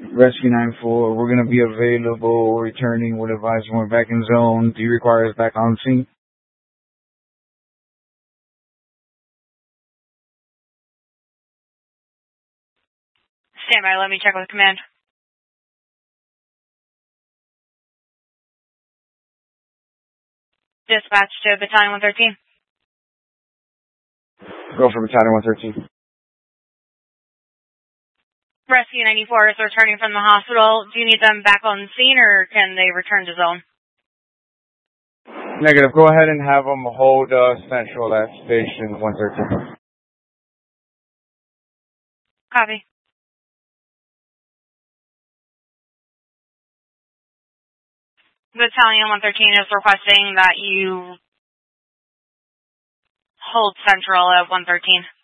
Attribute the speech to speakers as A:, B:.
A: Rescue 9-4, we're going to be available, returning, would advise when we're back in zone. Do you require us back on scene?
B: Stand by, let me check with command. Dispatch to Battalion 113.
A: Go for Battalion 113.
B: Rescue 94 is returning from the hospital. Do you need them back on scene or can they return to zone?
A: Negative. Go ahead and have them hold central at station 113.
B: Copy. Battalion 113 is requesting that you hold central at 113.